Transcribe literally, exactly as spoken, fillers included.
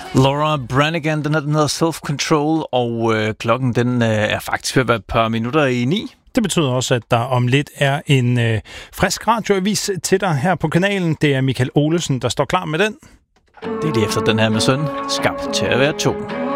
Laura Branigan, den her, den hedder Self-Control, og øh, klokken den øh, er faktisk ved at være et par minutter i ni. Det betyder også, at der om lidt er en øh, frisk radioavis til dig her på kanalen. Det er Michael Olesen, der står klar med den. Det er lige efter den her med søn, skabt til at være to.